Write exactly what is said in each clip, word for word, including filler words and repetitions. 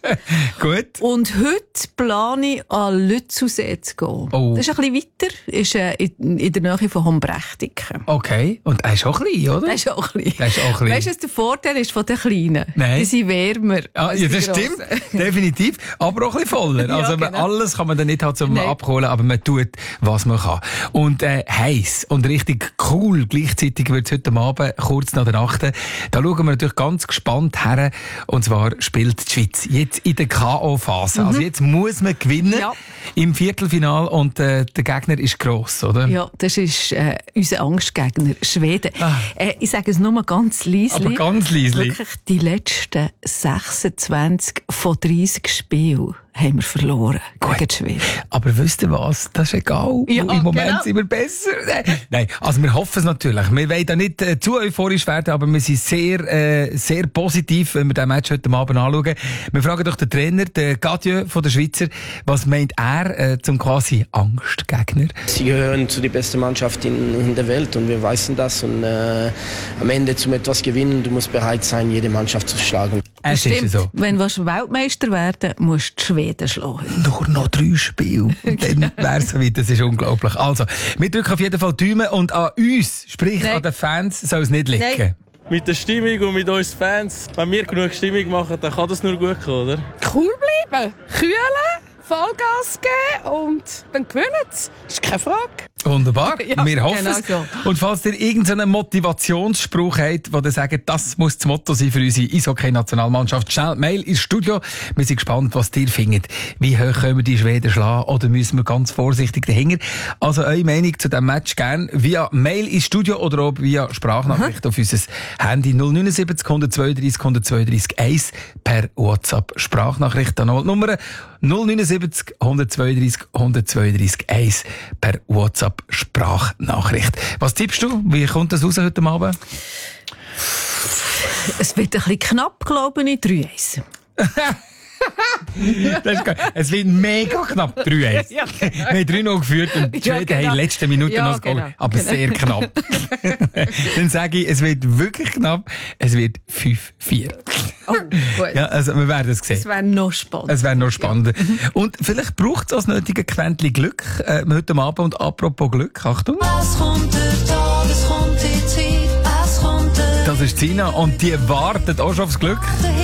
Gut. Und heute plane ich, an Lützelsee zu gehen. Oh. Das ist ein bisschen weiter, ist äh, in, in der Nähe von Hombrechtsdicken. Okay. Und er ist auch klein, oder? Das ist auch klein. Das ist auch klein. Weißt du, was der Vorteil ist von den Kleinen? Nein. Die sind wärmer. Ah, als ja, die das Grossen. stimmt. Definitiv. Aber auch ein bisschen voller. Ja, Also, genau. alles kann man dann nicht halt zum Nein. Abholen, aber man tut, was man kann. Und, äh, heiß und richtig cool. Gleichzeitig wird es heute Abend, kurz nach der Nacht. Da schauen wir natürlich ganz gespannt her. Und zwar spielt die Schweiz jetzt in der K O-Phase. Mhm. Also jetzt muss man gewinnen Ja. im Viertelfinal und äh, der Gegner ist gross, oder? Ja, das ist äh, unser Angstgegner, Schweden. Ah. Äh, ich sage es nur mal ganz leise. Aber ganz leislich. Wirklich, die letzten sechsundzwanzig von dreißig Spielen haben wir verloren Gut. gegen die Schweden. Aber wisst ihr was? Das ist egal. Ja, Im Moment genau. sind wir besser. Nein, also wir hoffen es natürlich. Wir wollen da nicht äh, zu euphorisch werden, aber wir sind sehr, äh, sehr positiv, wenn wir den Match heute Abend anschauen. Wir fragen doch den Trainer, den Gadieu von der Schweizer, was meint er äh, zum quasi Angstgegner? Sie gehören zu der besten Mannschaft in, in der Welt und wir wissen das. Und äh, am Ende zum etwas gewinnen, du musst bereit sein, jede Mannschaft zu schlagen. Es ist so. Wenn du Weltmeister werden willst, musst du die Schweden schlagen. Nur noch drei Spiele. Und dann wäre es soweit. Das ist unglaublich. Also, wir drücken auf jeden Fall die Daumen und an uns, sprich Nein. an den Fans, soll es nicht liegen. Nein. Mit der Stimmung und mit uns Fans, wenn wir genug Stimmung machen, dann kann das nur gut kommen, oder? Cool bleiben, kühlen, Vollgas geben und dann gewinnen sie. Das ist keine Frage. Wunderbar, Ja, wir hoffen genau es. so. Und falls ihr irgendeinen Motivationsspruch habt, wo ihr sagt, das muss das Motto sein für unsere Eishockey-Nationalmannschaft, schnell Mail ins Studio. Wir sind gespannt, was ihr findet. Wie hoch können wir die Schweden schlagen oder müssen wir ganz vorsichtig dahinter? Also eure Meinung zu diesem Match gerne via Mail ins Studio oder auch via Sprachnachricht auf unser Handy null neun sieben null zwei drei null zwei drei eins per WhatsApp. Sprachnachricht an die Nummer null neun sieben null zwei drei null zwei drei eins per WhatsApp. Sprachnachricht. Was tippst du? Wie kommt das raus heute Abend? Es wird ein bisschen knapp, glaube ich, drei eins. Das ist geil. Es wird mega knapp. drei eins. Ja, Wir haben drei null geführt und die Ja, Schweden genau. haben in den letzten Minuten Ja, noch das Goal. genau. Aber Genau. sehr knapp. Dann sage ich, es wird wirklich knapp. Es wird fünf vier. Oh, gut. Ja, also wir werden es sehen. Das wäre noch spannend. Es wäre noch spannender. Und vielleicht braucht es das nötige Quäntchen Glück äh, heute Abend. Und apropos Glück, Achtung. Es kommt der Tag, es kommt die Zeit, es kommt der Das ist Sina und die wartet auch schon aufs Glück.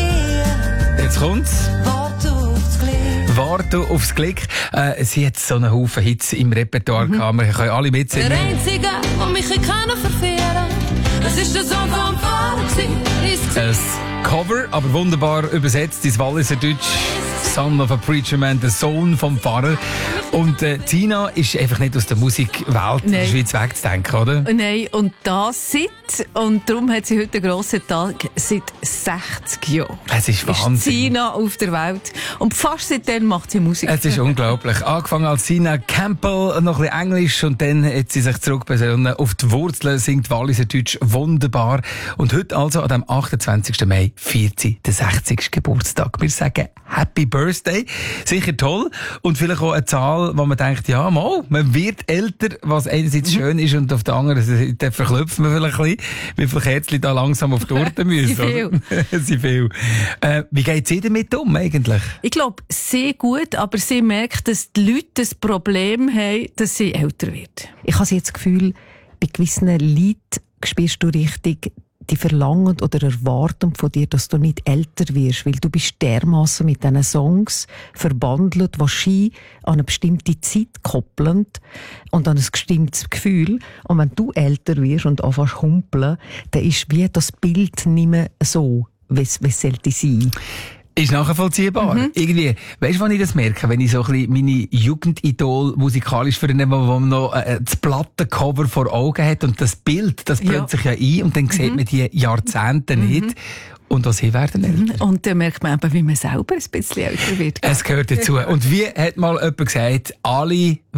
daher, Jetzt kommt's. warte aufs Glück. Warte aufs Glück. Äh, sie hat so einen Haufen Hits im Repertoire gehabt. Wir können alle Der mitsingen. Einzige, der mich kann verführen, das ist der Song vom Pfarrer gewesen. Ein Cover, aber wunderbar übersetzt ins Walliser Deutsch. Son of a Preacher Man, der Sohn vom Pfarrer. Und äh, Tina ist einfach nicht aus der Musikwelt in der Nein. Schweiz wegzudenken, oder? Nein, und das seit, und darum hat sie heute einen grossen Tag, seit sechzig Jahren. Es ist Wahnsinn. Ist Sina auf der Welt. Und fast seitdem macht sie Musik. Es ist unglaublich. Angefangen als Sina Campbell, noch ein bisschen Englisch und dann hat sie sich zurückbesonnen auf die Wurzeln, singt Walliser Deutsch wunderbar. Und heute also an dem achtundzwanzigsten Mai feiert sie den sechzigsten Geburtstag. Wir sagen Happy Birthday. Sicher toll. Und vielleicht auch eine Zahl, wo man denkt, ja, mal, man wird älter, was einerseits schön ist und auf der anderen Seite verklopft man vielleicht ein bisschen, wie viele Kerzen da langsam auf die Orte müssen. Sie viel. oder? Sie viel. Äh, wie geht sie damit um eigentlich? Ich glaube, sehr gut, aber sie merkt, dass die Leute das Problem haben, dass sie älter wird. Ich habe jetzt das Gefühl, bei gewissen Leuten spürst du richtig, die verlangen oder erwarten von dir, dass du nicht älter wirst, weil du bist dermassen mit diesen Songs verbandelt, die an eine bestimmte Zeit koppeln und an ein bestimmtes Gefühl. Und wenn du älter wirst und anfängst zu humpeln, dann ist wie das Bild nicht mehr so, wie es wie es sollte sein. Ist nachvollziehbar. Mhm. Irgendwie, weißt du, wann ich das merke? Wenn ich so ein bisschen meine Jugendidol musikalisch vernehme, wo man noch äh, das Plattencover vor Augen hat und das Bild, das brennt Ja. sich ja ein und dann mhm. sieht man die Jahrzehnte mhm. nicht. Und auch sie werden älter. Und dann merkt man eben, wie man selber ein bisschen älter wird. Es gehört dazu. Und wie hat mal jemand gesagt, alle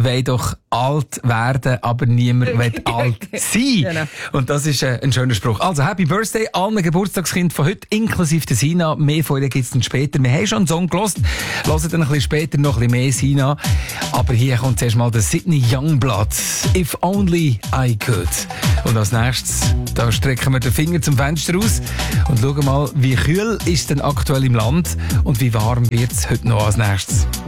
will doch alt werden, aber niemand will alt sein. Genau. Und das ist äh, ein schöner Spruch. Also, Happy Birthday allen Geburtstagskind von heute, inklusive der Sina. Mehr von ihr gibt es dann später. Wir haben schon einen Song gehört, hören dann ein bisschen später noch ein bisschen mehr Sina. Aber hier kommt zuerst mal der Sydney Youngblood. If only I could. Und als nächstes, da strecken wir den Finger zum Fenster raus und schauen mal, wie kühl ist denn aktuell im Land und wie warm wird es heute noch als nächstes.